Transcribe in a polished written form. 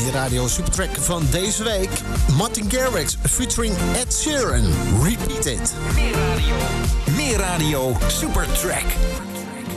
je radio Supertrack van deze week. Martin Garrix featuring Ed Sheeran. Repeat it. Meer radio Supertrack.